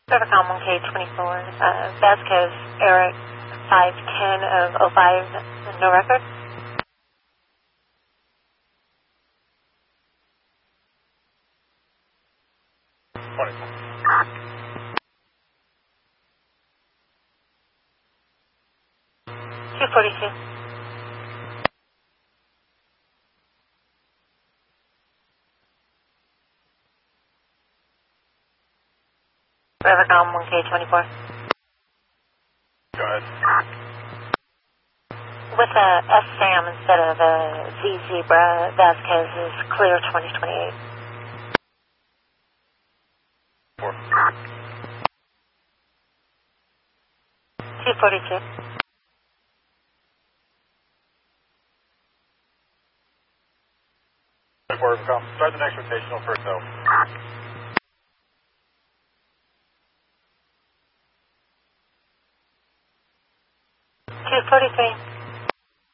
Rivercom 1K24, Vasquez, Eric, 510 of 05, no record. Two 42. Rivercom 1K24. Go ahead. With a S Sam instead of a Z Zebra, Vasquez is clear 2028. 4. 242. Rivercom. Start the next rotational first though. 243.